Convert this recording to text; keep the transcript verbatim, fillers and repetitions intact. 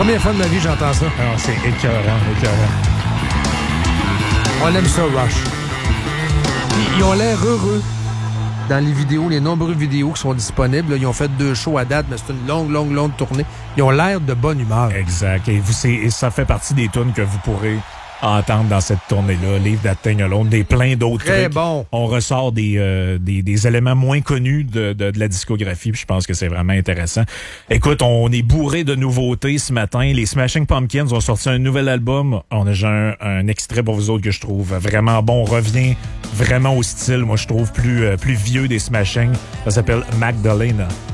Première fois de ma vie, j'entends ça. Alors, c'est écœurant, écœurant. On aime ça, Rush. Ils, ils ont l'air heureux dans les vidéos, les nombreuses vidéos qui sont disponibles. Là, ils ont fait deux shows à date, mais c'est une longue, longue, longue tournée. Ils ont l'air de bonne humeur. Exact. Et, vous, et ça fait partie des tunes que vous pourrez entendre dans cette tournée-là. Leave That Thing Alone, des plein d'autres Très trucs. bon. On ressort des, euh, des, des éléments moins connus de, de, de la discographie, puis je pense que c'est vraiment intéressant. Écoute, on est bourré de nouveautés ce matin. Les Smashing Pumpkins ont sorti un nouvel album. On a déjà un, un extrait pour vous autres que je trouve vraiment bon. On revient vraiment au style, moi je trouve, plus, euh, plus vieux des Smashing. Ça s'appelle Magdalena.